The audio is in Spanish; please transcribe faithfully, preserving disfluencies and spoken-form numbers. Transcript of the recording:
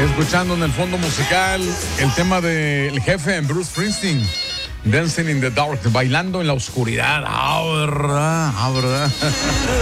Escuchando en el fondo musical el tema del jefe Bruce Springsteen, Dancing in the Dark, bailando en la oscuridad. Ah, verdad, ah, verdad.